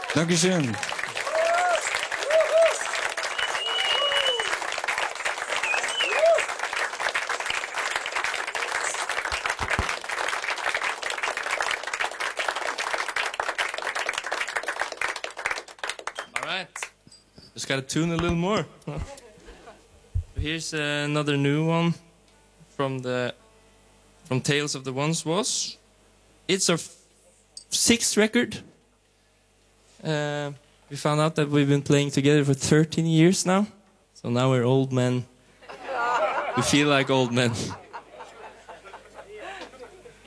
Dankeschön. All right. Just gotta tune a little more. Here's another new one from Tales of the Once Was. It's our sixth record. We found out that we've been playing together for 13 years now. So now we're old men. We feel like old men.